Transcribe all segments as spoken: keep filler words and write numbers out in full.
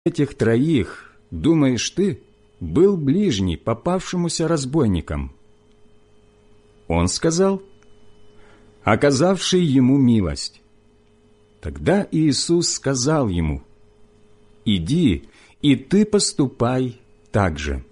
этих троих, думаешь ты, был ближний попавшемуся разбойникам? Он сказал: оказавший ему милость. Тогда Иисус сказал ему: иди, и ты поступай так же.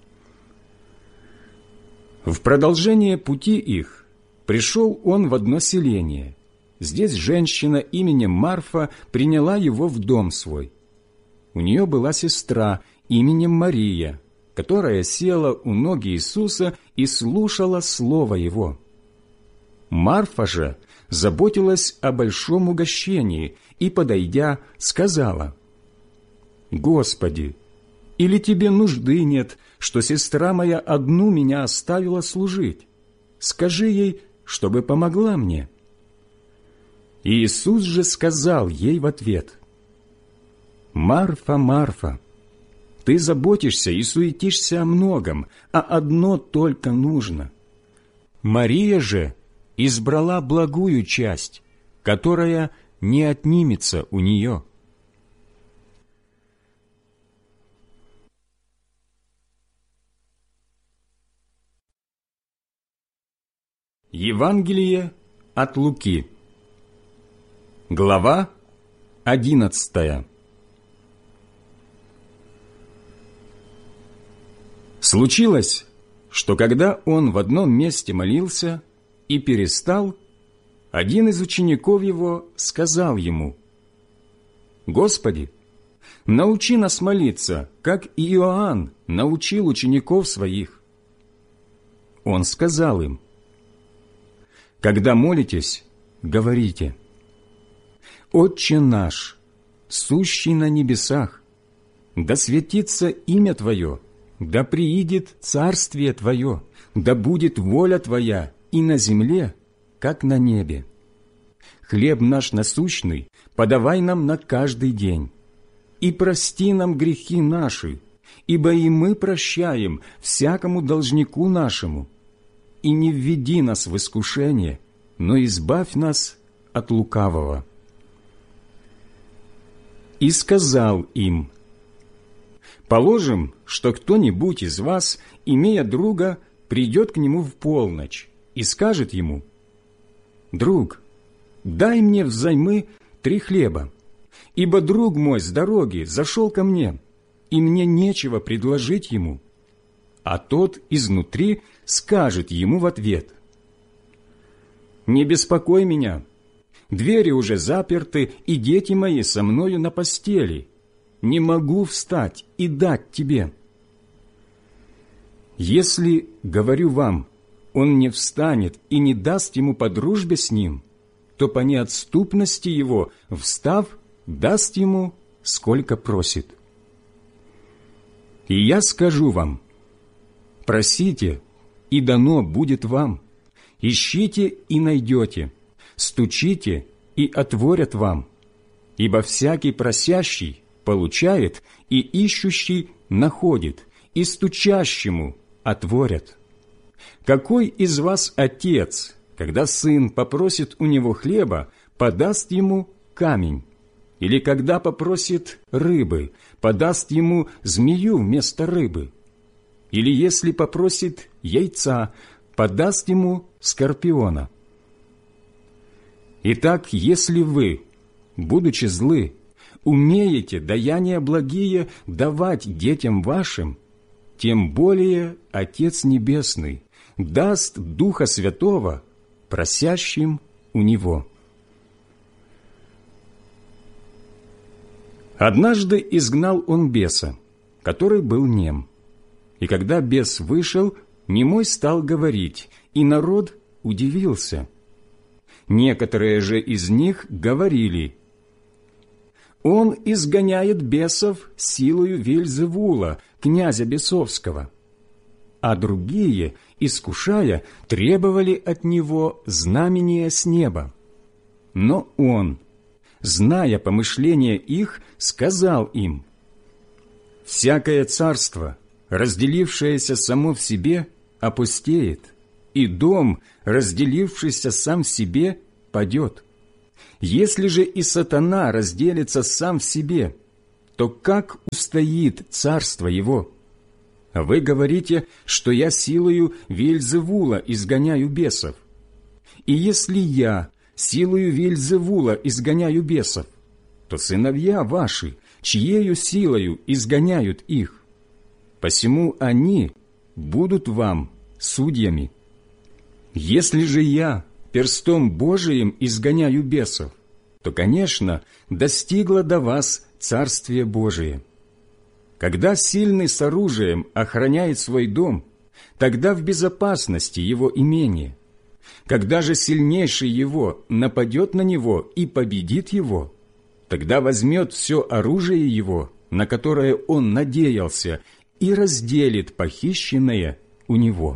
В продолжение пути их пришел он в одно селение. Здесь женщина именем Марфа приняла его в дом свой. У нее была сестра именем Мария, которая села у ног Иисуса и слушала слово Его. Марфа же заботилась о большом угощении и, подойдя, сказала: «Господи, или тебе нужды нет, что сестра моя одну меня оставила служить? Скажи ей, чтобы помогла мне». Иисус же сказал ей в ответ: «Марфа, Марфа, ты заботишься и суетишься о многом, а одно только нужно. Мария же избрала благую часть, которая не отнимется у нее». Евангелие от Луки, глава одиннадцатая. Случилось, что когда он в одном месте молился и перестал, один из учеников его сказал ему: «Господи, научи нас молиться, как Иоанн научил учеников своих». Он сказал им: «Когда молитесь, говорите: Отче наш, сущий на небесах, да светится имя Твое, да приидет царствие Твое, да будет воля Твоя и на земле, как на небе. Хлеб наш насущный подавай нам на каждый день, и прости нам грехи наши, ибо и мы прощаем всякому должнику нашему. И не введи нас в искушение, но избавь нас от лукавого». И сказал им: «Положим, что кто-нибудь из вас, имея друга, придет к нему в полночь и скажет ему: «Друг, дай мне взаймы три хлеба, ибо друг мой с дороги зашел ко мне, и мне нечего предложить ему». А тот изнутри скажет ему в ответ: «Не беспокой меня, двери уже заперты, и дети мои со мною на постели. Не могу встать и дать тебе». Если, говорю вам, он не встанет и не даст ему по дружбе с ним, то по неотступности его, встав, даст ему, сколько просит. И я скажу вам: просите, и дано будет вам, ищите и найдете, стучите и отворят вам, ибо всякий просящий получает, и ищущий находит, и стучащему отворят. Какой из вас отец, когда сын попросит у него хлеба, подаст ему камень? Или когда попросит рыбы, подаст ему змею вместо рыбы? Или если попросит яйца, подаст ему скорпиона? Итак, если вы, будучи злы, умеете даяния благие давать детям вашим, тем более Отец Небесный даст Духа Святого просящим у Него. Однажды изгнал он беса, который был нем. И когда бес вышел, немой стал говорить, и народ удивился. Некоторые же из них говорили: «Он изгоняет бесов силою Вельзевула, князя бесовского». А другие, искушая, требовали от него знамения с неба. Но он, зная помышления их, сказал им: «Всякое царство, разделившееся само в себе, опустеет, и дом, разделившийся сам в себе, падет. Если же и сатана разделится сам в себе, то как устоит царство его? А вы говорите, что я силою Веельзевула изгоняю бесов. И если я силою Веельзевула изгоняю бесов, то сыновья ваши, чьею силою изгоняют их? Посему они будут вам судьями. Если же я перстом Божиим изгоняю бесов, то, конечно, достигло до вас Царствие Божие. Когда сильный с оружием охраняет свой дом, тогда в безопасности его имение. Когда же сильнейший его нападет на него и победит его, тогда возьмет все оружие его, на которое он надеялся, и разделит похищенное у него.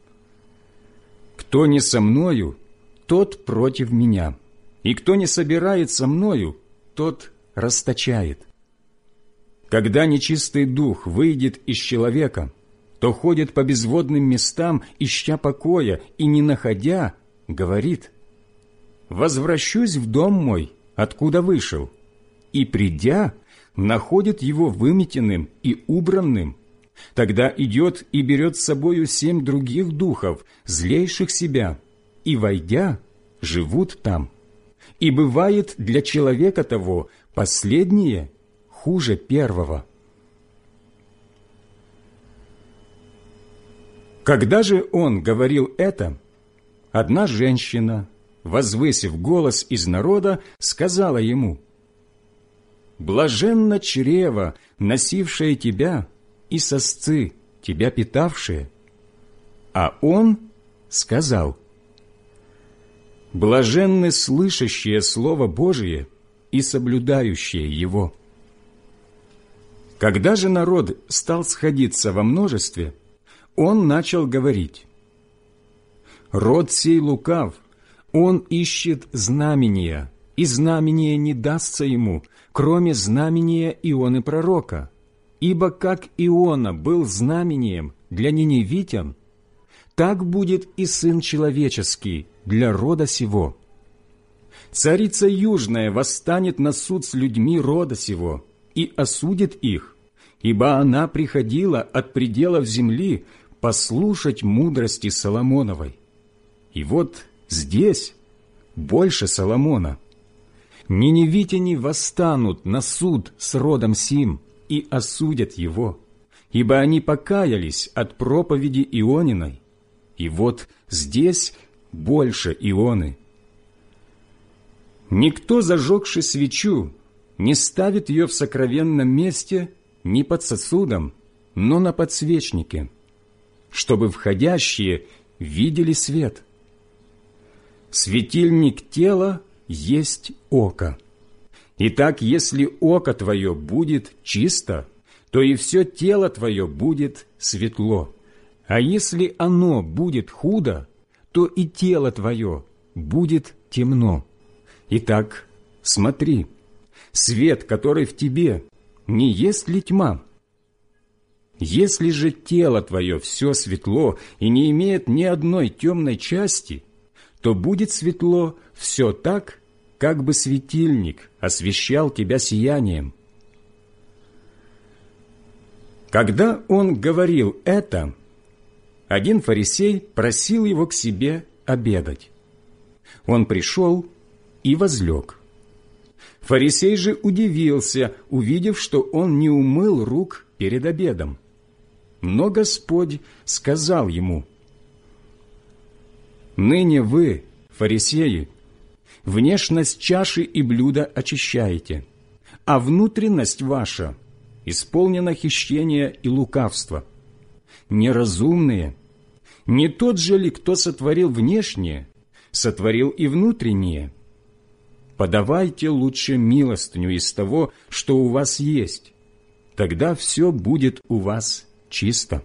Кто не со мною, тот против меня, и кто не собирает со мною, тот расточает. Когда нечистый дух выйдет из человека, то ходит по безводным местам, ища покоя, и, не находя, говорит: «Возвращусь в дом мой, откуда вышел», и, придя, находит его выметенным и убранным. Тогда идет и берет с собою семь других духов, злейших себя, и, войдя, живут там. И бывает для человека того последнее хуже первого. Когда же он говорил это, одна женщина, возвысив голос из народа, сказала ему: «Блаженно чрево, носившее тебя, и сосцы, тебя питавшие». А он сказал: «Блаженны слышащие Слово Божие и соблюдающие его». Когда же народ стал сходиться во множестве, он начал говорить: «Род сей лукав, он ищет знамения, и знамение не дастся ему, кроме знамения Ионы пророка. Ибо как Иона был знамением для ниневитян, так будет и Сын Человеческий для рода сего. Царица Южная восстанет на суд с людьми рода сего и осудит их, ибо она приходила от пределов земли послушать мудрости Соломоновой. И вот здесь больше Соломона. Ниневитяне восстанут на суд с родом сим и осудят его, ибо они покаялись от проповеди Иониной. И вот здесь больше Ионы. Никто, зажегши свечу, не ставит ее в сокровенном месте ни под сосудом, но на подсвечнике, чтобы входящие видели свет. Светильник тела есть око. Итак, если око твое будет чисто, то и все тело твое будет светло. А если оно будет худо, то и тело твое будет темно. Итак, смотри, свет, который в тебе, не есть ли тьма? Если же тело твое все светло и не имеет ни одной темной части, то будет светло все так, как бы светильник освещал тебя сиянием. Когда он говорил это, один фарисей просил его к себе обедать. Он пришел и возлег. Фарисей же удивился, увидев, что он не умыл рук перед обедом. Но Господь сказал ему: «Ныне вы, фарисеи, внешность чаши и блюда очищаете, а внутренность ваша исполнена хищения и лукавства. Неразумные, не тот же ли, кто сотворил внешнее, сотворил и внутреннее? Подавайте лучше милостыню из того, что у вас есть, тогда все будет у вас чисто.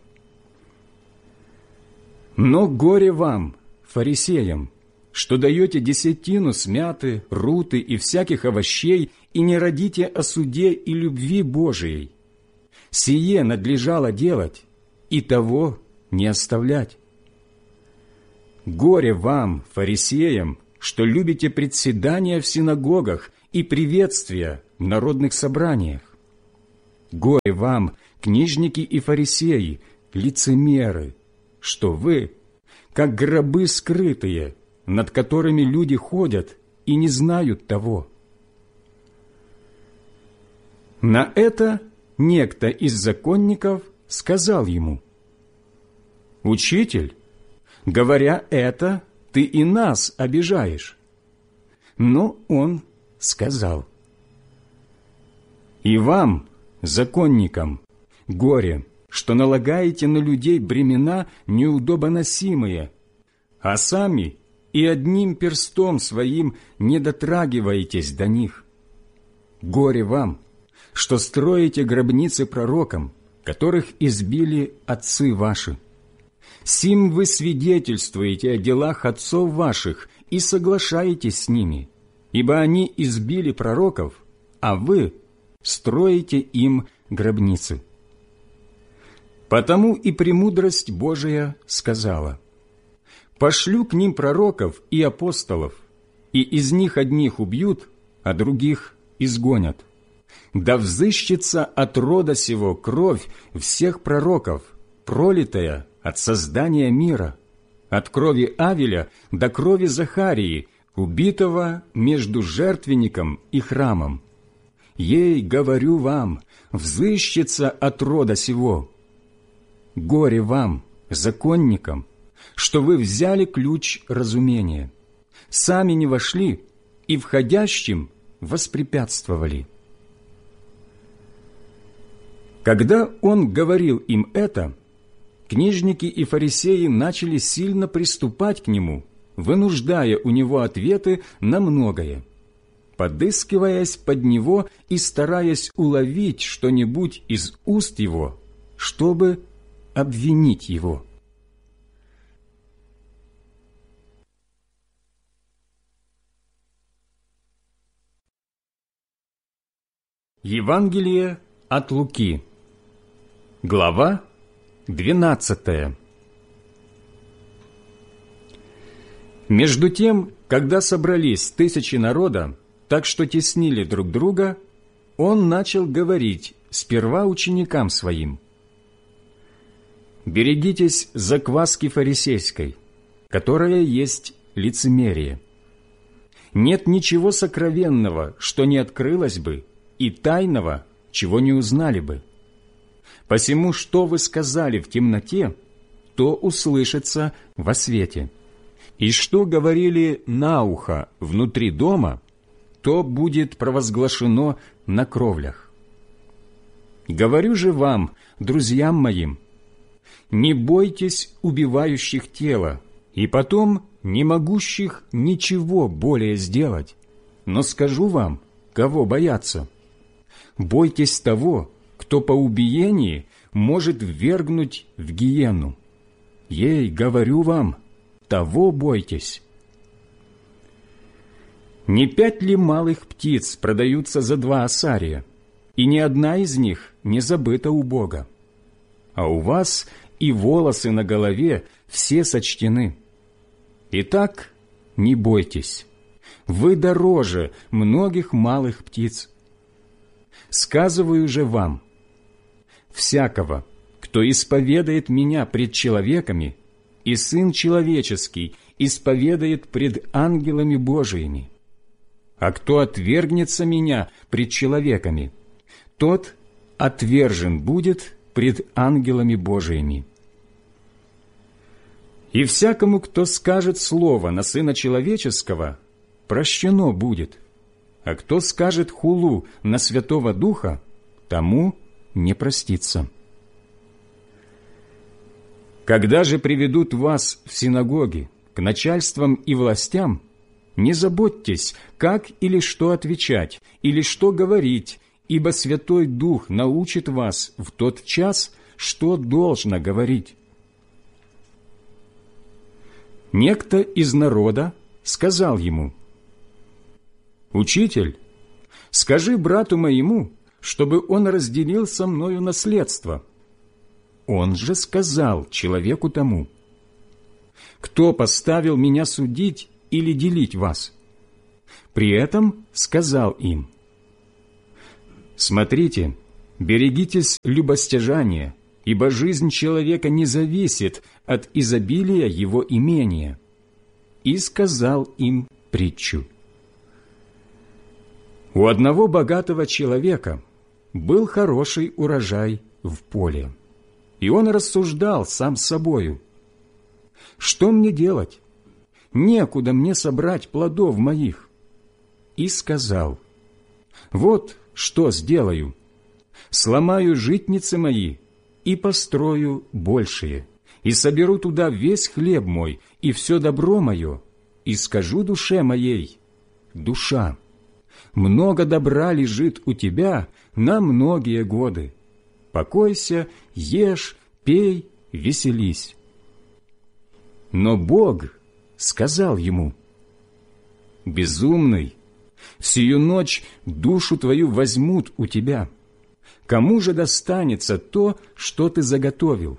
Но горе вам, фарисеям, что даете десятину с мяты, руты и всяких овощей, и не родите о суде и любви Божией. Сие надлежало делать, и того не оставлять. Горе вам, фарисеям, что любите председания в синагогах и приветствия в народных собраниях, Горе вам, книжники и фарисеи, лицемеры, что вы, как гробы скрытые, над которыми люди ходят и не знают того». На это некто из законников сказал ему: «Учитель, говоря это, ты и нас обижаешь». Но он сказал: «И вам, законникам, горе, что налагаете на людей бремена неудобоносимые, а сами и одним перстом своим не дотрагиваетесь до них. Горе вам, что строите гробницы пророкам, которых избили отцы ваши. Сим вы свидетельствуете о делах отцов ваших и соглашаетесь с ними, ибо они избили пророков, а вы строите им гробницы. Потому и премудрость Божия сказала: пошлю к ним пророков и апостолов, и из них одних убьют, а других изгонят. Да взыщется от рода сего кровь всех пророков, пролитая от создания мира, от крови Авеля до крови Захарии, убитого между жертвенником и храмом. Ей, говорю вам, взыщется от рода сего. Горе вам, законникам, что вы взяли ключ разумения, сами не вошли и входящим воспрепятствовали». Когда он говорил им это, книжники и фарисеи начали сильно приступать к нему, вынуждая у него ответы на многое, подыскиваясь под него и стараясь уловить что-нибудь из уст его, чтобы обвинить его. Евангелие от Луки, глава двенадцатая. Между тем, когда собрались тысячи народа, так что теснили друг друга, он начал говорить сперва ученикам своим: «Берегитесь закваски фарисейской, которая есть лицемерие. Нет ничего сокровенного, что не открылось бы, и тайного, чего не узнали бы. Посему, что вы сказали в темноте, то услышится во свете, и что говорили на ухо внутри дома, то будет провозглашено на кровлях. Говорю же вам, друзьям моим, не бойтесь убивающих тело, и потом не могущих ничего более сделать, но скажу вам, кого бояться. Бойтесь того, кто по убиении может ввергнуть в гиенну. Ей, говорю вам, того бойтесь. Не пять ли малых птиц продаются за два осария, и ни одна из них не забыта у Бога? А у вас и волосы на голове все сочтены. Итак, не бойтесь, вы дороже многих малых птиц. Сказываю же вам, всякого, кто исповедает Меня пред человеками, и Сын Человеческий исповедает пред ангелами Божиими. А кто отвергнется Меня пред человеками, тот отвержен будет пред ангелами Божиими. И всякому, кто скажет слово на Сына Человеческого, прощено будет, а кто скажет хулу на Святого Духа, тому не простится. Когда же приведут вас в синагоги к начальствам и властям, не заботьтесь, как или что отвечать, или что говорить, ибо Святой Дух научит вас в тот час, что должно говорить. Некто из народа сказал ему: «Учитель, скажи брату моему, чтобы он разделил со мною наследство». Он же сказал человеку тому: «Кто поставил меня судить или делить вас?» При этом сказал им: «Смотрите, берегитесь любостяжания, ибо жизнь человека не зависит от изобилия его имения. И сказал им притчу. У одного богатого человека был хороший урожай в поле, и он рассуждал сам с собою: «Что мне делать? Некуда мне собрать плодов моих». И сказал: «Вот что сделаю. Сломаю житницы мои и построю большие, и соберу туда весь хлеб мой и все добро мое, и скажу душе моей: душа, много добра лежит у тебя на многие годы. Покойся, ешь, пей, веселись». Но Бог сказал ему: «Безумный, сию ночь душу твою возьмут у тебя. Кому же достанется то, что ты заготовил?»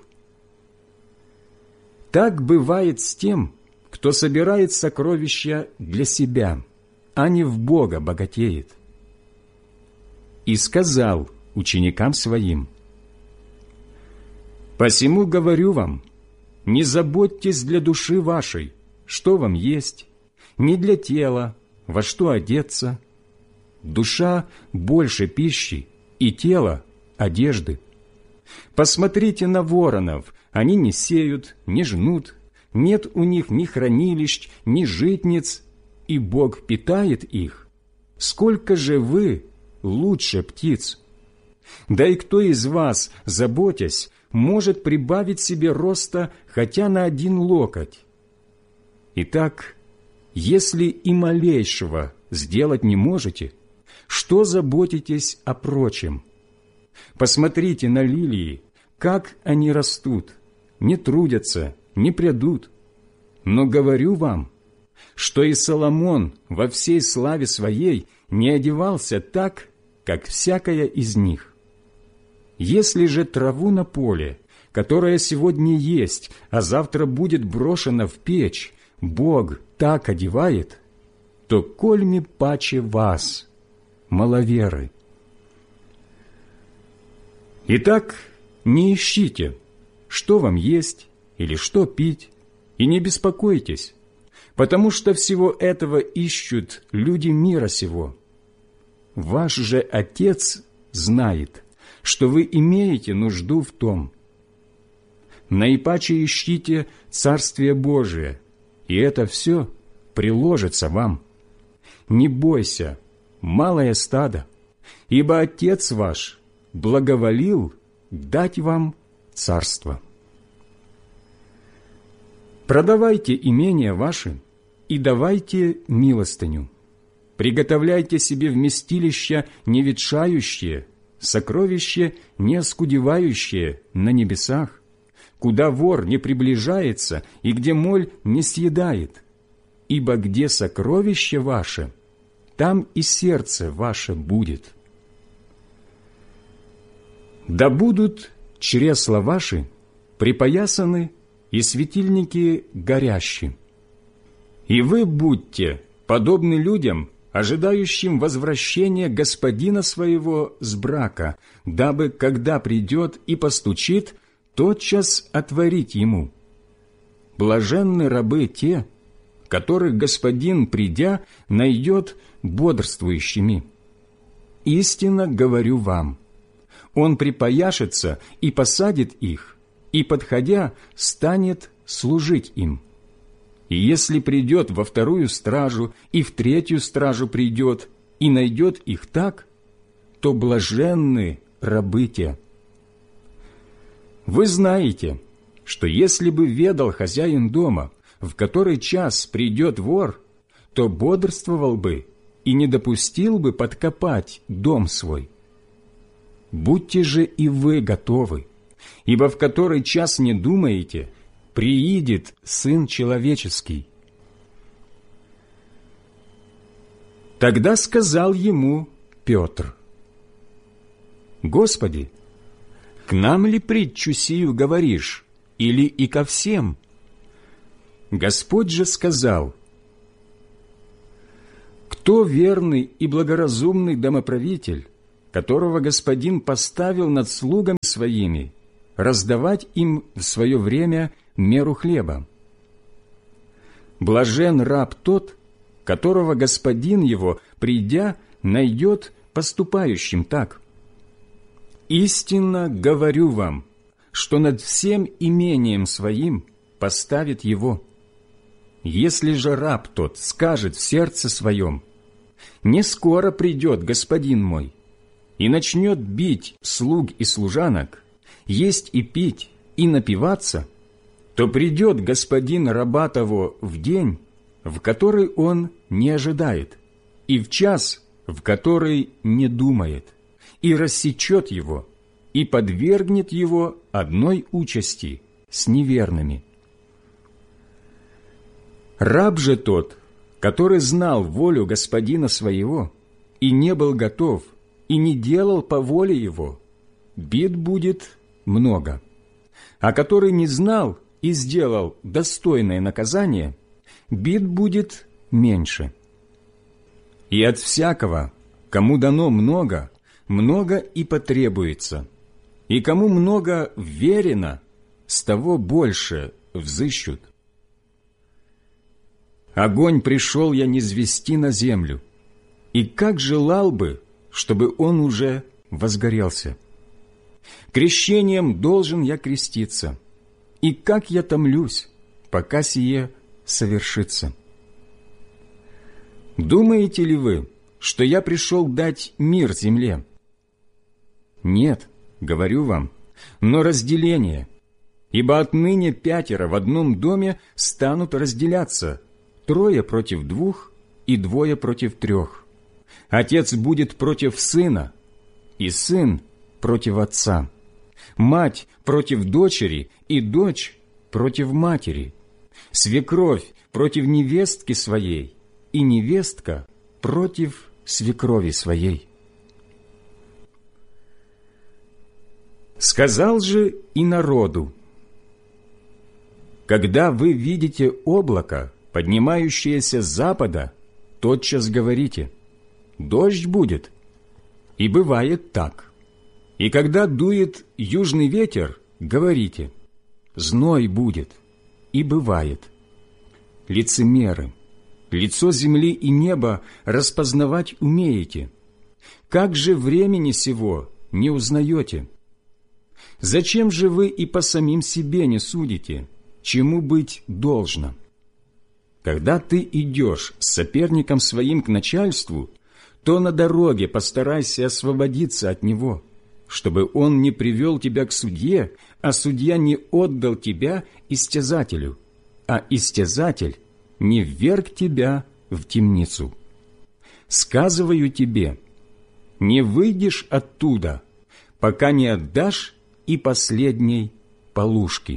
Так бывает с тем, кто собирает сокровища для себя, а не в Бога богатеет. И сказал ученикам своим: «Посему говорю вам, не заботьтесь для души вашей, что вам есть, не для тела, во что одеться. Душа больше пищи, и тело – одежды. Посмотрите на воронов, они не сеют, не жнут, нет у них ни хранилищ, ни житниц, и Бог питает их. Сколько же вы лучше птиц? Да и кто из вас, заботясь, может прибавить себе роста хотя на один локоть? Итак, если и малейшего сделать не можете, что заботитесь о прочем? Посмотрите на лилии, как они растут, не трудятся, не прядут. Но говорю вам, что и Соломон во всей славе своей не одевался так, как всякая из них. Если же траву на поле, которая сегодня есть, а завтра будет брошена в печь, Бог так одевает, то кольми паче вас, маловеры. Итак, не ищите, что вам есть или что пить, и не беспокойтесь, потому что всего этого ищут люди мира сего. Ваш же Отец знает, что вы имеете нужду в том. Наипаче ищите Царствие Божие, и это все приложится вам. Не бойся, малое стадо, ибо Отец ваш благоволил дать вам царство. Продавайте имения ваши и давайте милостыню. Приготовляйте себе вместилища неветшающие, сокровище не оскудевающее на небесах, куда вор не приближается и где моль не съедает. Ибо где сокровище ваше, там и сердце ваше будет. Да будут чресла ваши припоясаны и светильники горящие. И вы будьте подобны людям, ожидающим возвращения господина своего с брака, дабы, когда придет и постучит, тотчас отворить ему. Блаженны рабы те, которых господин, придя, найдет бодрствующими. Истинно говорю вам, он припояшется и посадит их, и, подходя, станет служить им. И если придет во вторую стражу, и в третью стражу придет, и найдет их так, то блаженны рабы те. Вы знаете, что если бы ведал хозяин дома, в который час придет вор, то бодрствовал бы и не допустил бы подкопать дом свой. Будьте же и вы готовы, ибо в который час не думаете, приидет Сын Человеческий. Тогда сказал ему Петр: Господи, к нам ли притчу сию говоришь, или и ко всем? Господь же сказал: Кто верный и благоразумный домоправитель, которого господин поставил над слугами своими, раздавать им в свое время меру хлеба. Блажен раб тот, которого господин его, придя, найдет поступающим так. Истинно говорю вам, что над всем имением своим поставит его. Если же раб тот скажет в сердце своем: «Не скоро придет господин мой», и начнет бить слуг и служанок, есть и пить, и напиваться, то придет господин раба того в день, в который он не ожидает, и в час, в который не думает, и рассечет его, и подвергнет его одной участи с неверными. Раб же тот, который знал волю господина своего, и не был готов, и не делал по воле его, бит будет много. А который не знал и сделал достойное наказание, бит будет меньше. И от всякого, кому дано много, много и потребуется, и кому много верено, с того больше взыщут. Огонь пришел я низвести на землю, и как желал бы, чтобы он уже возгорелся. Крещением должен я креститься, и как я томлюсь, пока сие совершится. Думаете ли вы, что я пришел дать мир земле? Нет, говорю вам, но разделение, ибо отныне пятеро в одном доме станут разделяться, трое против двух и двое против трех. Отец будет против сына, и сын против отца, мать против дочери, и дочь против матери, свекровь против невестки своей, и невестка против свекрови своей. Сказал же и народу: когда вы видите облако, поднимающееся с запада, тотчас говорите: дождь будет. И бывает так. И когда дует южный ветер, говорите: зной будет. И бывает. Лицемеры, лицо земли и неба распознавать умеете. Как же времени сего не узнаете? Зачем же вы и по самим себе не судите, чему быть должно? Когда ты идешь с соперником своим к начальству, то на дороге постарайся освободиться от него, чтобы он не привел тебя к судье, а судья не отдал тебя истязателю, а истязатель не вверг тебя в темницу. Сказываю тебе, не выйдешь оттуда, пока не отдашь и последней полушки».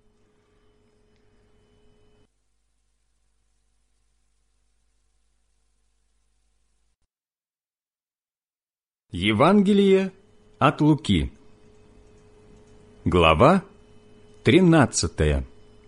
Евангелие от Луки, глава тринадцатая.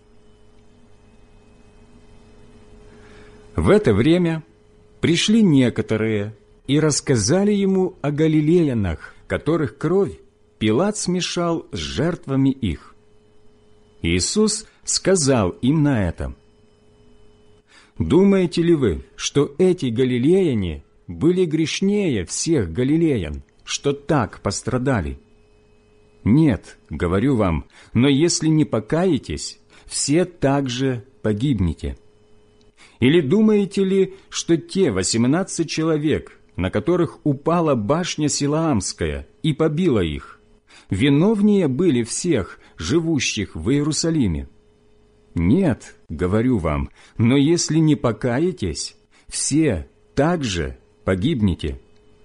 В это время пришли некоторые и рассказали ему о галилеянах, которых кровь Пилат смешал с жертвами их. Иисус сказал им на это: «Думаете ли вы, что эти галилеяне были грешнее всех галилеян, что так пострадали? Нет, говорю вам, но если не покаетесь, все также погибнете. Или думаете ли, что те восемнадцать человек, на которых упала башня Силаамская и побила их, виновнее были всех, живущих в Иерусалиме? Нет, говорю вам, но если не покаетесь, все также погибнете».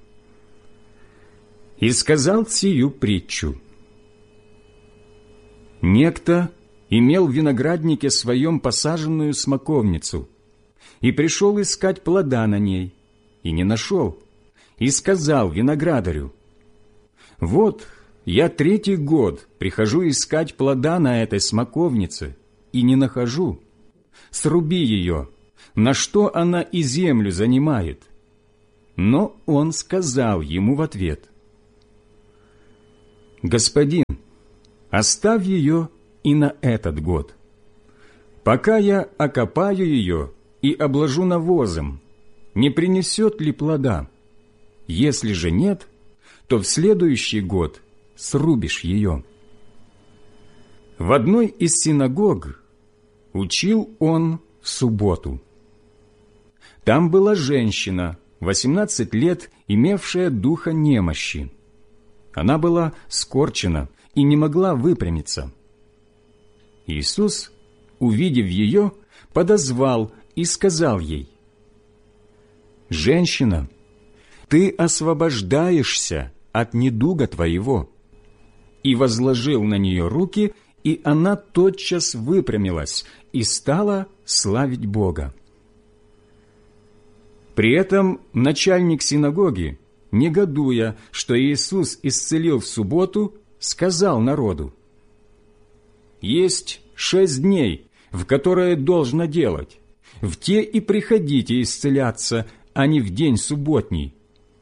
И сказал сию притчу: некто имел в винограднике своем посаженную смоковницу, и пришел искать плода на ней, и не нашел, и сказал виноградарю: «Вот я третий год прихожу искать плода на этой смоковнице, и не нахожу. Сруби ее, на что она и землю занимает». Но он сказал ему в ответ: «Господин, оставь ее и на этот год, пока я окопаю ее и обложу навозом, не принесет ли плода? Если же нет, то в следующий год срубишь ее». В одной из синагог учил он в субботу. Там была женщина, восемнадцать лет, имевшая духа немощи. Она была скорчена и не могла выпрямиться. Иисус, увидев ее, подозвал и сказал ей: «Женщина, ты освобождаешься от недуга твоего». И возложил на нее руки, и она тотчас выпрямилась и стала славить Бога. При этом начальник синагоги, негодуя, что Иисус исцелил в субботу, сказал народу: «Есть шесть дней, в которые должно делать, в те и приходите исцеляться, а не в день субботний».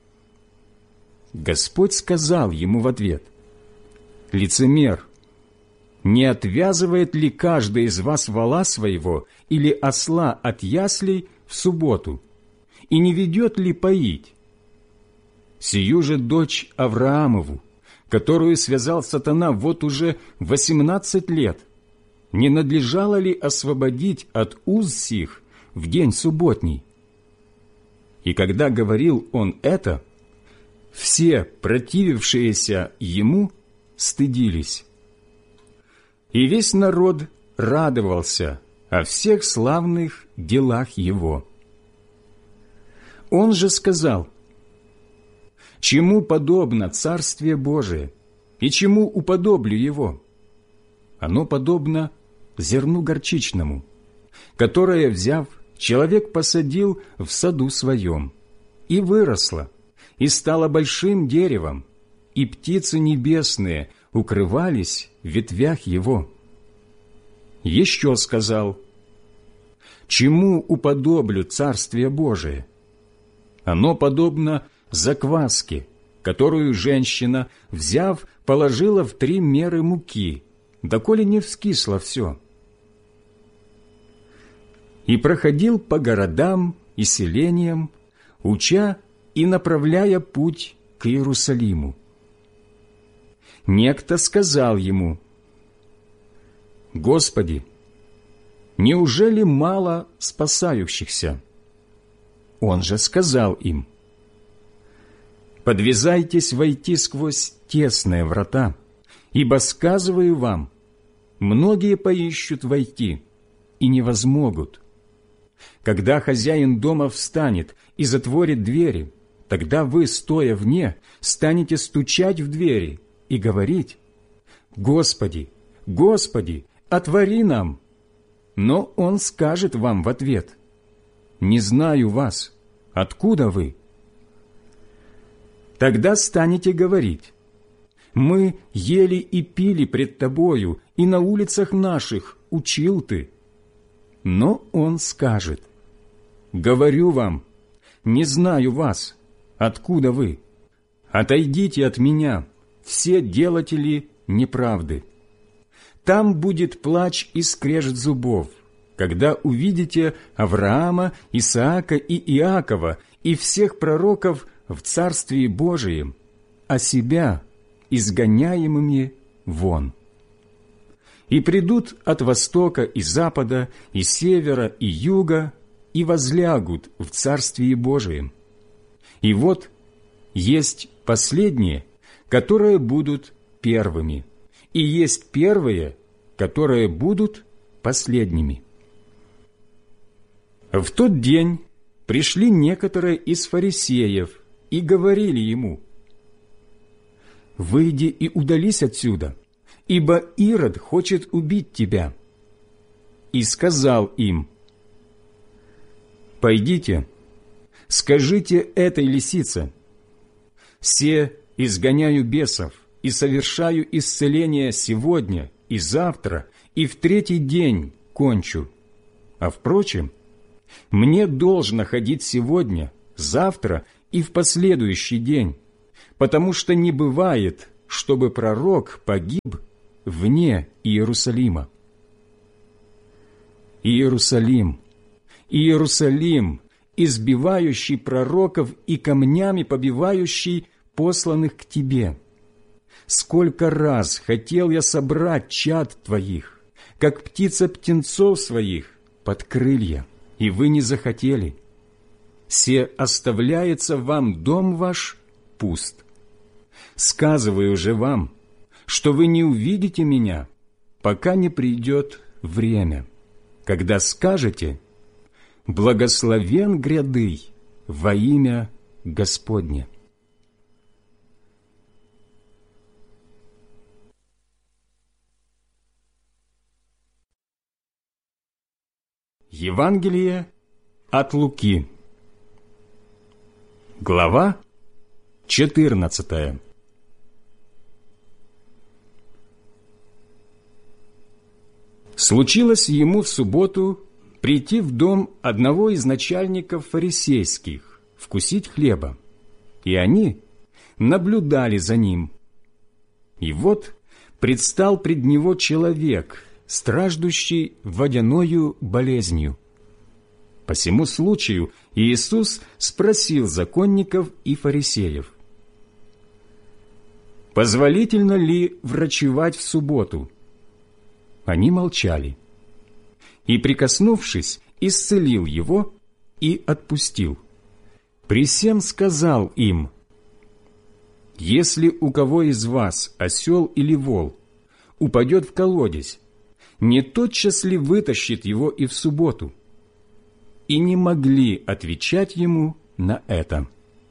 Господь сказал ему в ответ: «Лицемер, не отвязывает ли каждый из вас вола своего или осла от яслей в субботу, и не ведет ли поить? Сию же дочь Авраамову, которую связал сатана вот уже восемнадцать лет, не надлежало ли освободить от уз сих в день субботний?» И когда говорил он это, все противившиеся ему стыдились. И весь народ радовался о всех славных делах его. Он же сказал: «Чему подобно Царствие Божие, и чему уподоблю его? Оно подобно зерну горчичному, которое, взяв, человек посадил в саду своем, и выросло, и стало большим деревом, и птицы небесные укрывались в ветвях его». Еще сказал: «Чему уподоблю Царствие Божие? Оно подобно закваске, которую женщина, взяв, положила в три меры муки, доколе не вскисло все. И проходил по городам и селениям, уча и направляя путь к Иерусалиму. Некто сказал ему: «Господи, неужели мало спасающихся?» Он же сказал им: «Подвязайтесь войти сквозь тесные врата, ибо, сказываю вам, многие поищут войти и не возмогут. Когда хозяин дома встанет и затворит двери, тогда вы, стоя вне, станете стучать в двери и говорить: Господи, Господи, отвори нам. Но он скажет вам в ответ: не знаю вас, откуда вы? Тогда станете говорить: мы ели и пили пред тобою, и на улицах наших учил ты. Но он скажет: говорю вам, не знаю вас, откуда вы? Отойдите от меня, все делатели неправды. Там будет плач и скрежет зубов, когда увидите Авраама, Исаака и Иакова и всех пророков в Царствии Божием, а себя изгоняемыми вон. И придут от востока и запада, и севера, и юга, и возлягут в Царствии Божием. И вот есть последние, которые будут первыми, и есть первые, которые будут последними». В тот день пришли некоторые из фарисеев и говорили ему: «Выйди и удались отсюда, ибо Ирод хочет убить тебя». И сказал им: «Пойдите, скажите этой лисице: се изгоняю бесов и совершаю исцеление сегодня и завтра, и в третий день кончу. А впрочем, мне должно ходить сегодня, завтра и в последующий день, потому что не бывает чтобы пророк погиб вне Иерусалима. Иерусалим, Иерусалим, избивающий пророков и камнями побивающий посланных к тебе! Сколько раз хотел я собрать чад твоих, как птица птенцов своих, под крылья, и вы не захотели. Се оставляется вам дом ваш пуст. Сказываю же вам, что вы не увидите меня, пока не придет время, когда скажете: «Благословен грядый во имя Господне». Евангелие от Луки, глава четырнадцатая. Случилось ему в субботу прийти в дом одного из начальников фарисейских, вкусить хлеба, и они наблюдали за ним. И вот предстал пред него человек, страждущий водяною болезнью. По сему случаю Иисус спросил законников и фарисеев: «Позволительно ли врачевать в субботу?» Они молчали. И, прикоснувшись, исцелил его и отпустил. При сем сказал им: «Если у кого из вас осел или вол упадет в колодезь, не тотчас ли вытащит его и в субботу?» И не могли отвечать ему на это.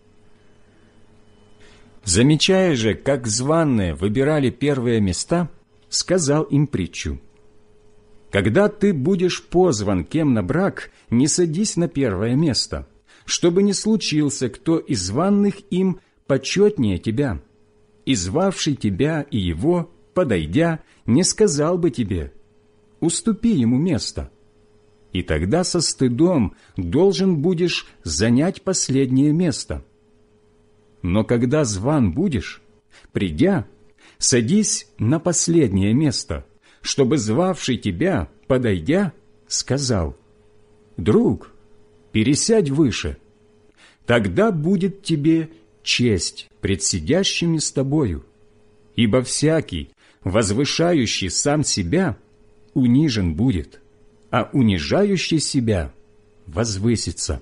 Замечая же, как званые выбирали первые места, сказал им притчу: «Когда ты будешь позван кем на брак, не садись на первое место, чтобы не случился кто из званных им почетнее тебя, и звавший тебя и его, подойдя, не сказал бы тебе: уступи ему место. И тогда со стыдом должен будешь занять последнее место. Но когда зван будешь, придя, садись на последнее место, чтобы звавший тебя, подойдя, сказал: друг, пересядь выше. Тогда будет тебе честь пред сидящими с тобою, ибо всякий, возвышающий сам себя, унижен будет, а унижающий себя возвысится».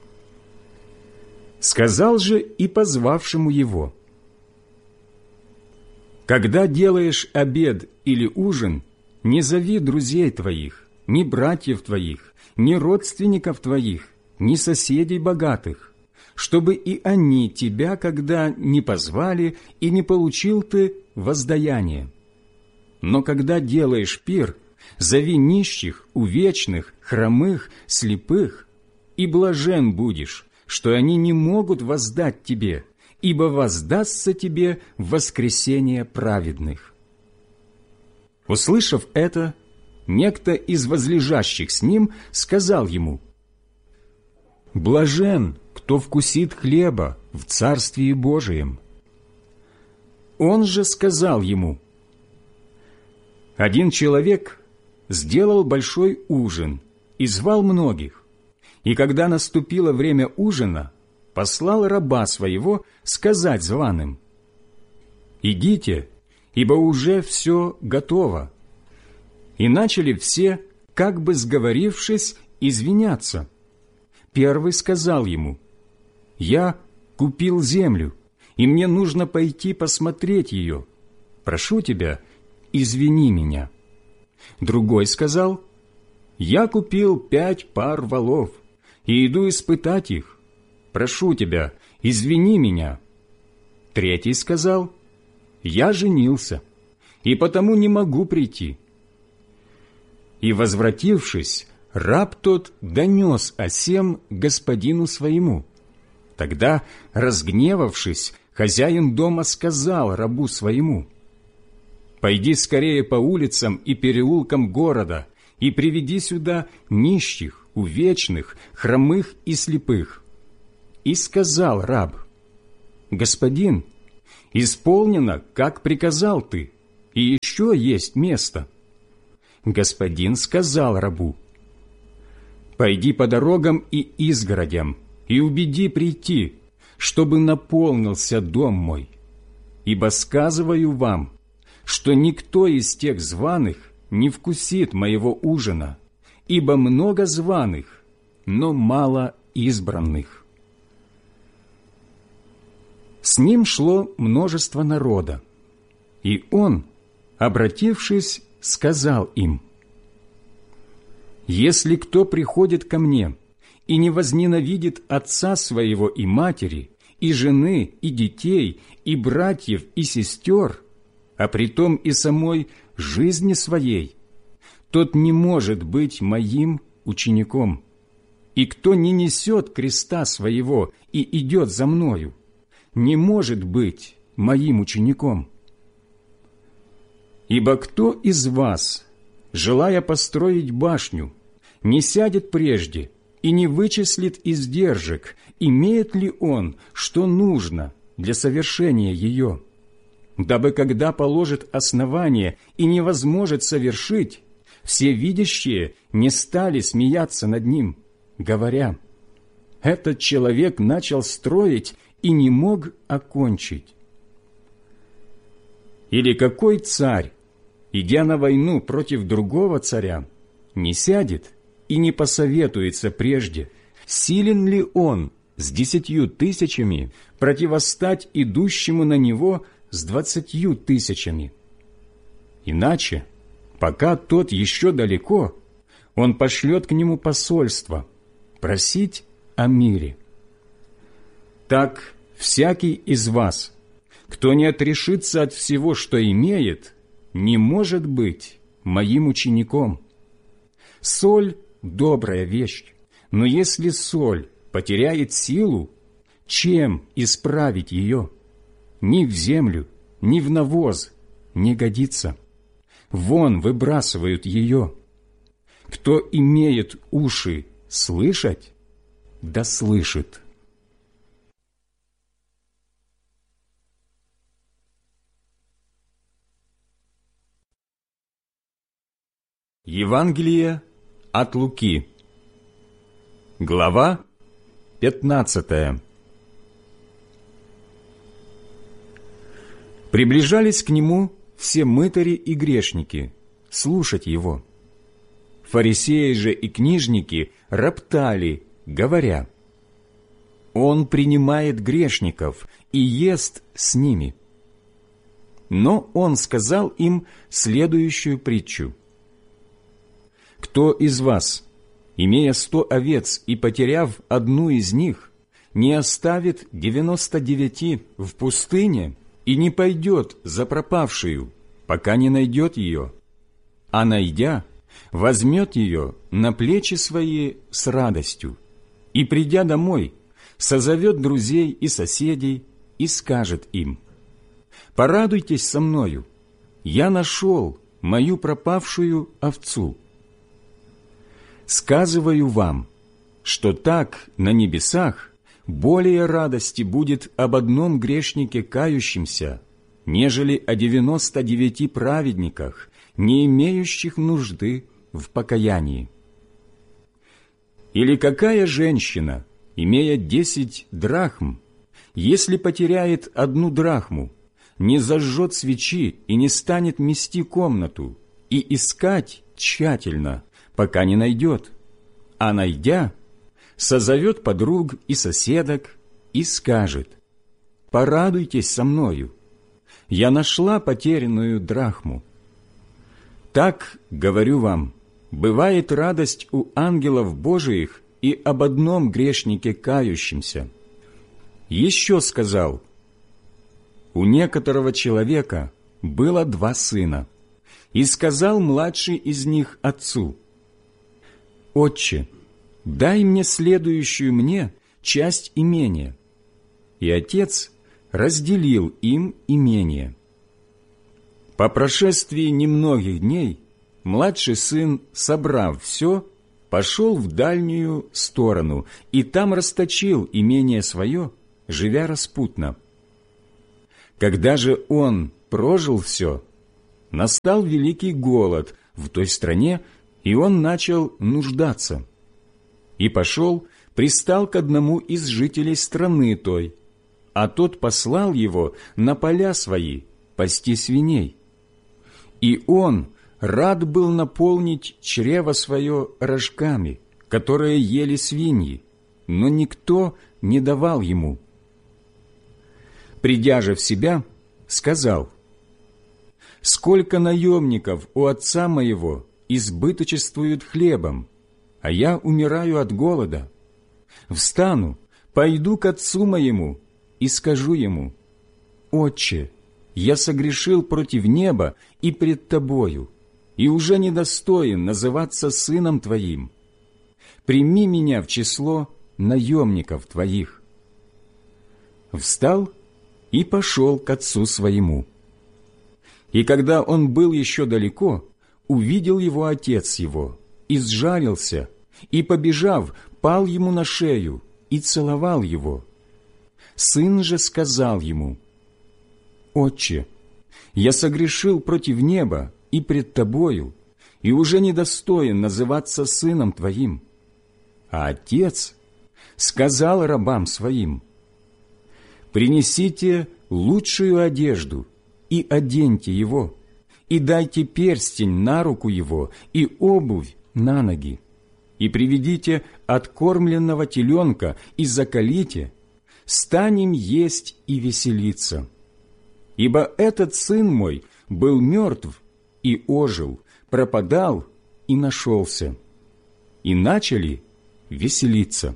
Сказал же и позвавшему его: «Когда делаешь обед или ужин, не зови друзей твоих, ни братьев твоих, ни родственников твоих, ни соседей богатых, чтобы и они тебя, когда не позвали, и не получил ты воздаяние. Но когда делаешь пир, зови нищих, увечных, хромых, слепых, и блажен будешь, что они не могут воздать тебе, ибо воздастся тебе в воскресение праведных». Услышав это, некто из возлежащих с ним сказал ему: «Блажен, кто вкусит хлеба в Царствии Божием». Он же сказал ему: «Один человек сделал большой ужин и звал многих, и когда наступило время ужина, послал раба своего сказать званым: идите, ибо уже все готово. И начали все, как бы сговорившись, извиняться. Первый сказал ему: я купил землю, и мне нужно пойти посмотреть ее. Прошу тебя, извини меня. Другой сказал: я купил пять пар волов, и иду испытать их. Прошу тебя, извини меня. Третий сказал: я женился, и потому не могу прийти. И, возвратившись, раб тот донес о сем господину своему. Тогда, разгневавшись, хозяин дома сказал рабу своему: «Пойди скорее по улицам и переулкам города и приведи сюда нищих, увечных, хромых и слепых». И сказал раб: «Господин, Исполнено, как приказал ты, и еще есть место. Господин сказал рабу: пойди по дорогам и изгородям, и убеди прийти, чтобы наполнился дом мой. Ибо сказываю вам, что никто из тех званых не вкусит моего ужина, ибо много званых, но мало избранных». С ним шло множество народа, и он, обратившись, сказал им: «Если кто приходит ко мне и не возненавидит отца своего и матери, и жены, и детей, и братьев, и сестер, а притом и самой жизни своей, тот не может быть моим учеником. И кто не несет креста своего и идет за мною, не может быть моим учеником. Ибо кто из вас, желая построить башню, не сядет прежде и не вычислит издержек, имеет ли он, что нужно для совершения ее, дабы, когда положит основание и не возможет совершить, все видящие не стали смеяться над ним, говоря: этот человек начал строить и не мог окончить. Или какой царь, идя на войну против другого царя, не сядет и не посоветуется прежде, силен ли он с десятью тысячами противостать идущему на него с двадцатью тысячами? Иначе, пока тот еще далеко, он пошлет к нему посольство просить о мире. Так всякий из вас, кто не отрешится от всего, что имеет, не может быть моим учеником. Соль – добрая вещь, но если соль потеряет силу, чем исправить ее? Ни в землю, ни в навоз не годится. Вон выбрасывают ее. Кто имеет уши слышать, да слышит». Евангелие от Луки, глава пятнадцатая. Приближались к нему все мытари и грешники слушать его. Фарисеи же и книжники роптали, говоря: «Он принимает грешников и ест с ними». Но он сказал им следующую притчу: «Кто из вас, имея сто овец и потеряв одну из них, не оставит девяносто девяти в пустыне и не пойдет за пропавшую, пока не найдет ее, а найдя, возьмет ее на плечи свои с радостью и, придя домой, созовет друзей и соседей и скажет им: порадуйтесь со мною, я нашел мою пропавшую овцу. Сказываю вам, что так на небесах более радости будет об одном грешнике кающемся, нежели о девяноста девяти праведниках, не имеющих нужды в покаянии. Или какая женщина, имея десять драхм, если потеряет одну драхму, не зажжет свечи и не станет мести комнату и искать тщательно, пока не найдет, а найдя, созовет подруг и соседок и скажет: порадуйтесь со мною, я нашла потерянную драхму. Так, говорю вам, бывает радость у ангелов Божиих и об одном грешнике кающемся. Еще сказал: у некоторого человека было два сына, и сказал младший из них отцу: «Отче, дай мне следующую мне часть имения». И отец разделил им имение. По прошествии немногих дней младший сын, собрав все, пошел в дальнюю сторону и там расточил имение свое, живя распутно. Когда же он прожил все, настал великий голод в той стране, и он начал нуждаться. И пошел, пристал к одному из жителей страны той, а тот послал его на поля свои пасти свиней. И он рад был наполнить чрево свое рожками, которые ели свиньи, но никто не давал ему. Придя же в себя, сказал: «Сколько наемников у отца моего избыточествуют хлебом, а я умираю от голода. Встану, пойду к отцу моему и скажу ему: Отче, я согрешил против неба и пред тобою, и уже недостоин называться сыном твоим. Прими меня в число наемников твоих». Встал и пошел к отцу своему. И когда он был еще далеко, увидел его отец его, и сжалился, и, побежав, пал ему на шею и целовал его. Сын же сказал ему: «Отче, я согрешил против неба и пред тобою, и уже недостоин называться сыном твоим». А отец сказал рабам своим: «Принесите лучшую одежду и оденьте его, и дайте перстень на руку его и обувь на ноги, и приведите откормленного теленка и заколите, станем есть и веселиться. Ибо этот сын мой был мертв и ожил, пропадал и нашелся». И начали веселиться.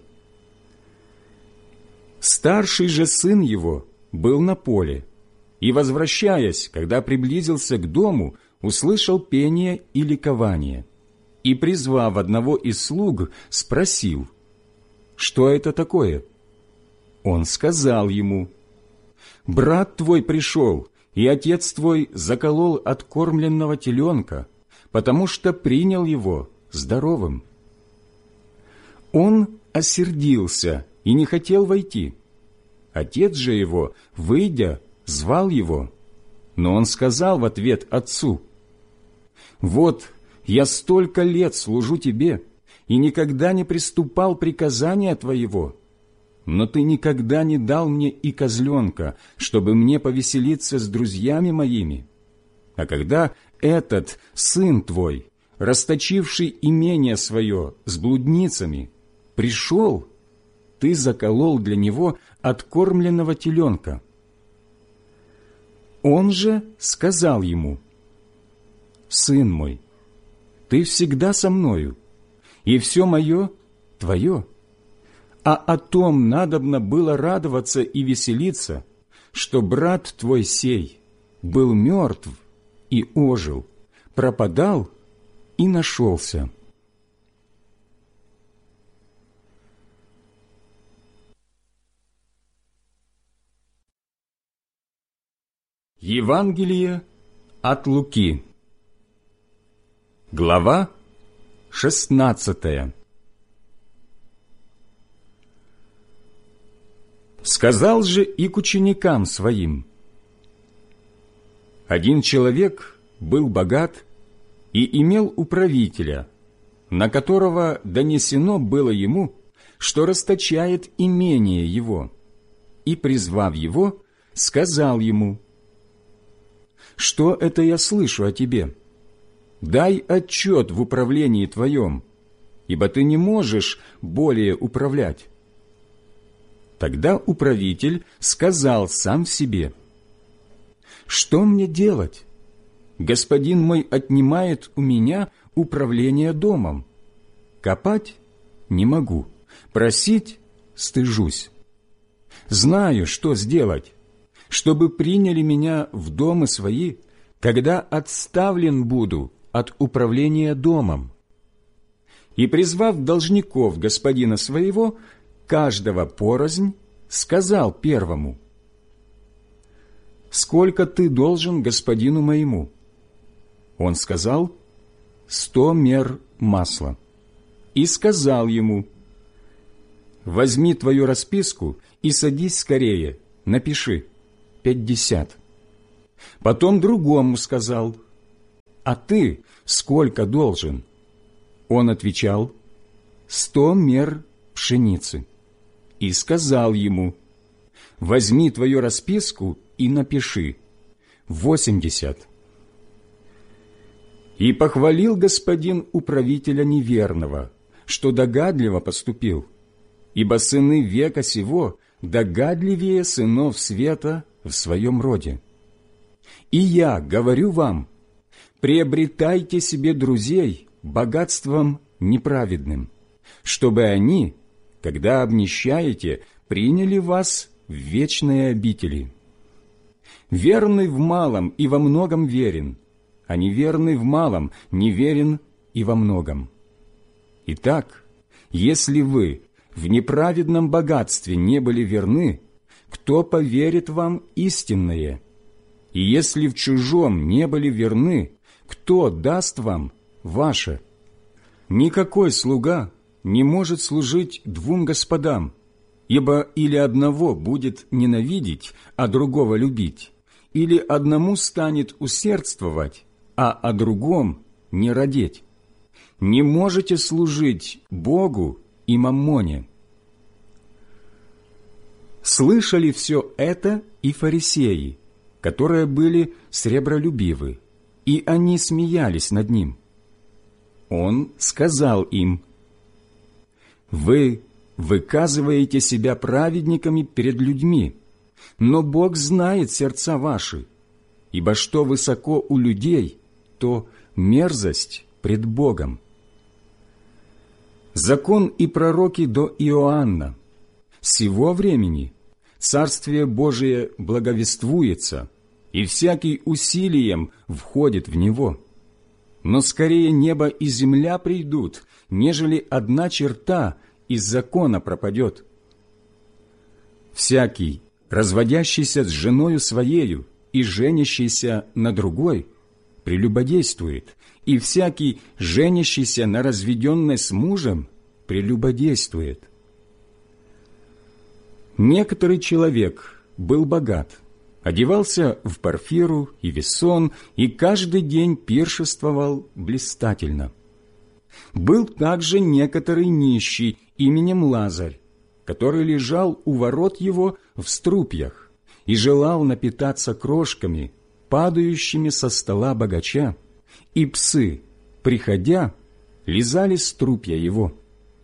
Старший же сын его был на поле, и, возвращаясь, когда приблизился к дому, услышал пение и ликование, и, призвав одного из слуг, спросил: «Что это такое?» Он сказал ему: «Брат твой пришел, и отец твой заколол откормленного теленка, потому что принял его здоровым». Он осердился и не хотел войти. Отец же его, выйдя, звал его, но он сказал в ответ отцу: «Вот я столько лет служу тебе и никогда не приступал приказания твоего, но ты никогда не дал мне и козленка, чтобы мне повеселиться с друзьями моими. А когда этот сын твой, расточивший имение свое с блудницами, пришел, ты заколол для него откормленного теленка». Он же сказал ему: «Сын мой, ты всегда со мною, и все мое твое, а о том надобно было радоваться и веселиться, что брат твой сей был мертв и ожил, пропадал и нашелся». Евангелие от Луки, глава шестнадцатая. Сказал же и к ученикам своим: один человек был богат и имел управителя, на которого донесено было ему, что расточает имение его, и, призвав его, сказал ему: «Что это я слышу о тебе? Дай отчет в управлении твоем, ибо ты не можешь более управлять». Тогда управитель сказал сам себе: «Что мне делать? Господин мой отнимает у меня управление домом. Копать не могу, просить стыжусь. Знаю, что сделать, чтобы приняли меня в дома свои, когда отставлен буду от управления домом». И, призвав должников господина своего, каждого порознь, сказал первому: «Сколько ты должен господину моему?» Он сказал: «Сто мер масла». И сказал ему: «Возьми твою расписку и садись скорее, напиши». пятьдесят». Потом другому сказал: «А ты сколько должен?» Он отвечал: «Сто мер пшеницы». И сказал ему: «Возьми твою расписку и напиши: восемьдесят». И похвалил господин управителя неверного, что догадливо поступил, ибо сыны века сего догадливее сынов света в своем роде. И я говорю вам, приобретайте себе друзей богатством неправедным, чтобы они, когда обнищаете, приняли вас в вечные обители. Верный в малом и во многом верен, а неверный в малом неверен и во многом. Итак, если вы в неправедном богатстве не были верны, кто поверит вам истинное? И если в чужом не были верны, кто даст вам ваше? Никакой слуга не может служить двум господам, ибо или одного будет ненавидеть, а другого любить, или одному станет усердствовать, а о другом не радеть. Не можете служить Богу и маммоне. Слышали все это и фарисеи, которые были сребролюбивы, и они смеялись над ним. Он сказал им: «Вы выказываете себя праведниками перед людьми, но Бог знает сердца ваши, ибо что высоко у людей, то мерзость пред Богом». Закон и пророки до Иоанна. Сего времени Царствие Божие благовествуется, и всякий усилием входит в него. Но скорее небо и земля придут, нежели одна черта из закона пропадет. Всякий, разводящийся с женою своею и женящийся на другой, прелюбодействует, и всякий, женящийся на разведенной с мужем, прелюбодействует. Некоторый человек был богат, одевался в парфиру и весон, и каждый день пиршествовал блистательно. Был также некоторый нищий именем Лазарь, который лежал у ворот его в струпьях и желал напитаться крошками, падающими со стола богача, и псы, приходя, лизали струпья его.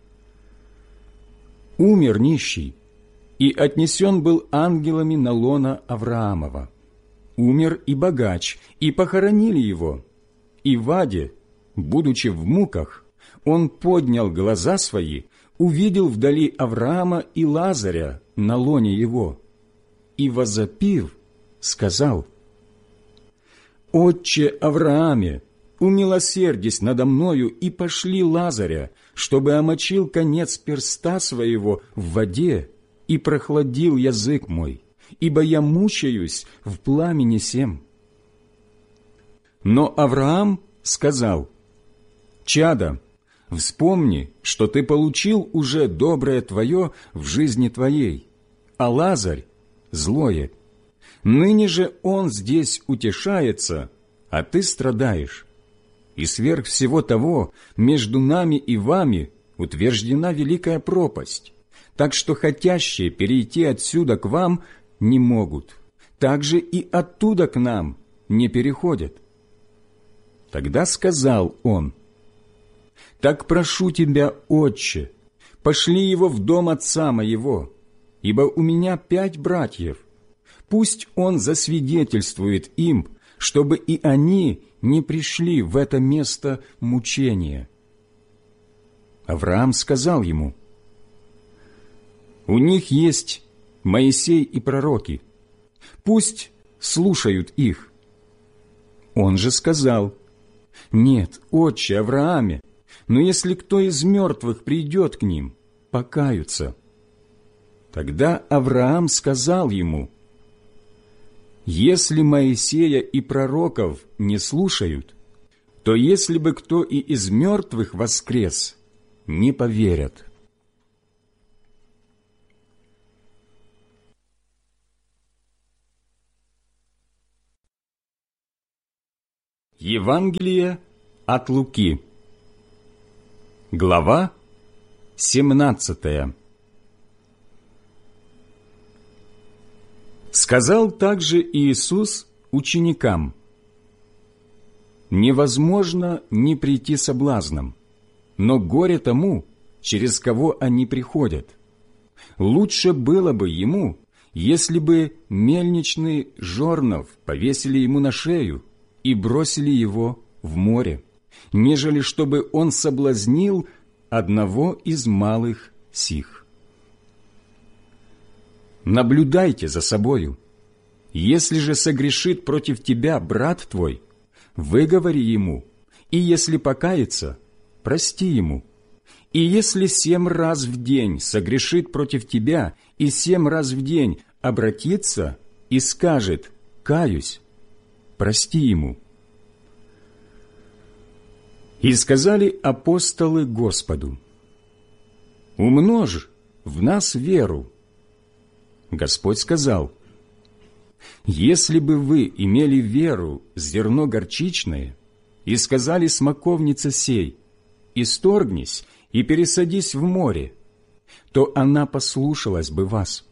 Умер нищий, и отнесен был ангелами на лоно Авраамова. Умер и богач, и похоронили его. И в аде, будучи в муках, он поднял глаза свои, увидел вдали Авраама и Лазаря на лоне его, и, возопив, сказал: «Отче Аврааме, умилосердись надо мною и пошли Лазаря, чтобы омочил конец перста своего в воде и прохладил язык мой, ибо я мучаюсь в пламени сем». Но Авраам сказал: «Чадо, вспомни, что ты получил уже доброе твое в жизни твоей, а Лазарь – злое. Ныне же он здесь утешается, а ты страдаешь. И сверх всего того между нами и вами утверждена великая пропасть, так что хотящие перейти отсюда к вам не могут, также и оттуда к нам не переходят». Тогда сказал он: «Так прошу тебя, отче, пошли его в дом отца моего, ибо у меня пять братьев. Пусть он засвидетельствует им, чтобы и они не пришли в это место мучения». Авраам сказал ему: «У них есть Моисей и пророки, пусть слушают их». Он же сказал: «Нет, отче Аврааме, но если кто из мертвых придет к ним, покаются». Тогда Авраам сказал ему: «Если Моисея и пророков не слушают, то если бы кто и из мертвых воскрес, не поверят». Евангелие от Луки, глава семнадцатая. Сказал также Иисус ученикам: «Невозможно не прийти соблазном, но горе тому, через кого они приходят. Лучше было бы ему, если бы мельничный жорнов повесили ему на шею и бросили его в море, нежели чтобы он соблазнил одного из малых сих. Наблюдайте за собою. Если же согрешит против тебя брат твой, выговори ему, и если покается, прости ему. И если семь раз в день согрешит против тебя, и семь раз в день обратится и скажет: «Каюсь», прости ему». И сказали апостолы Господу: «Умножь в нас веру». Господь сказал: «Если бы вы имели веру зерно горчичное и сказали смоковнице сей: исторгнись и пересадись в море, то она послушалась бы вас.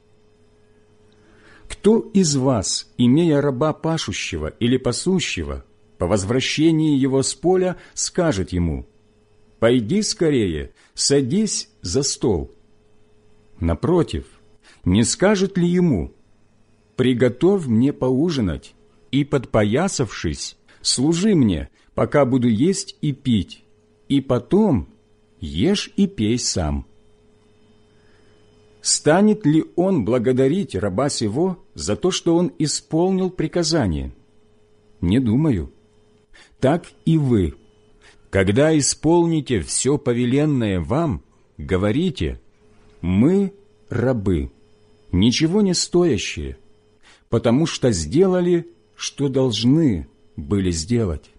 Кто из вас, имея раба пашущего или пасущего, по возвращении его с поля скажет ему: «Пойди скорее, садись за стол»? Напротив, не скажет ли ему: «Приготовь мне поужинать, и, подпоясавшись, служи мне, пока буду есть и пить, и потом ешь и пей сам»? Станет ли он благодарить раба сего за то, что он исполнил приказание? Не думаю. Так и вы, когда исполните все повеленное вам, говорите: «Мы рабы, ничего не стоящие, потому что сделали, что должны были сделать».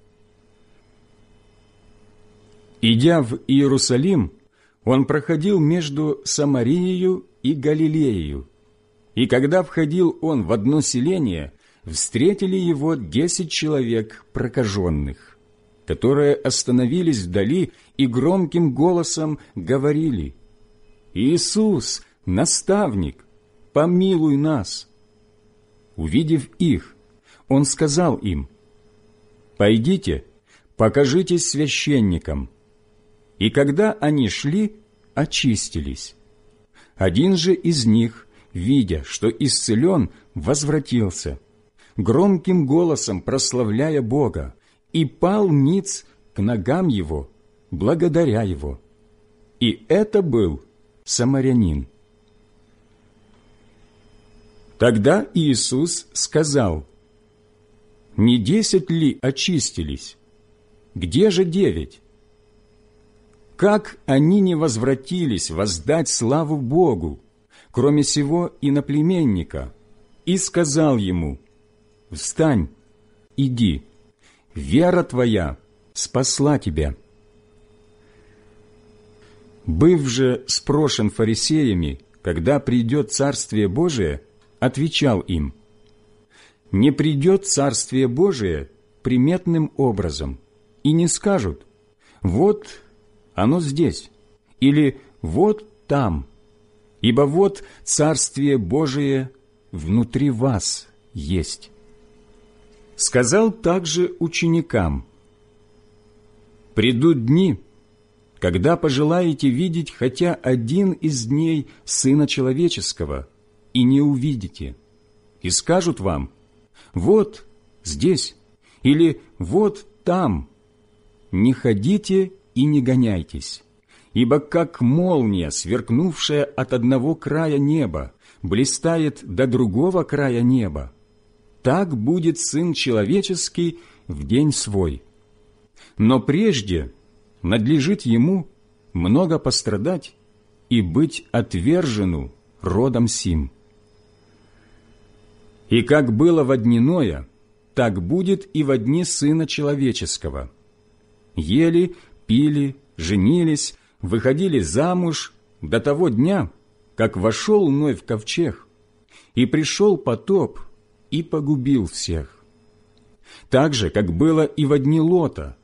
Идя в Иерусалим, он проходил между Самарией и Галилеей, и когда входил он в одно селение, встретили его десять человек прокаженных, которые остановились вдали и громким голосом говорили: «Иисус, наставник, помилуй нас». Увидев их, он сказал им: «Пойдите, покажитесь священникам». И когда они шли, очистились. Один же из них, видя, что исцелен, возвратился, громким голосом прославляя Бога, и пал ниц к ногам его, благодаря его. И это был самарянин. Тогда Иисус сказал: «Не десять ли очистились? Где же девять? Как они не возвратились воздать славу Богу, кроме сего иноплеменника?» И сказал ему: «Встань, иди, вера твоя спасла тебя». Быв же спрошен фарисеями, когда придет Царствие Божие, отвечал им: «Не придет Царствие Божие приметным образом, и не скажут: вот оно здесь, или вот там, ибо вот Царствие Божие внутри вас есть». Сказал также ученикам: «Придут дни, когда пожелаете видеть хотя один из дней Сына Человеческого, и не увидите, и скажут вам: вот здесь, или вот там. Не ходите и не гоняйтесь, ибо как молния, сверкнувшая от одного края неба, блистает до другого края неба, так будет Сын Человеческий в день свой. Но прежде надлежит Ему много пострадать и быть отвержену родом сим. И как было во дни Ноя, так будет и во дни Сына Человеческого. Ели, пили, женились, выходили замуж до того дня, как вошел Ной в ковчег, и пришел потоп и погубил всех. так же, как было и во дни Лота,